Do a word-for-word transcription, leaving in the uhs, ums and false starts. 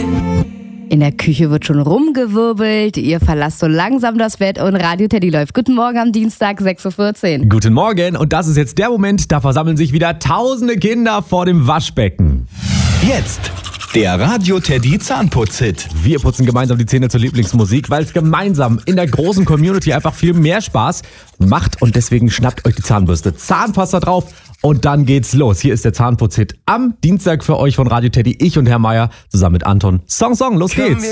In der Küche wird schon rumgewirbelt, ihr verlasst so langsam das Bett und Radio Teddy läuft. Guten Morgen am Dienstag, sechs Uhr vierzehn. Guten Morgen, und das ist jetzt der Moment, da versammeln sich wieder tausende Kinder vor dem Waschbecken. Jetzt der Radio Teddy Zahnputz-Hit. Wir putzen gemeinsam die Zähne zur Lieblingsmusik, weil es gemeinsam in der großen Community einfach viel mehr Spaß macht, und deswegen schnappt euch die Zahnbürste, Zahnpasta drauf und dann geht's los. Hier ist der Zahnputz-Hit am Dienstag für euch von Radio Teddy, ich und Herr Meier zusammen mit Anton. Song, Song, los geht's.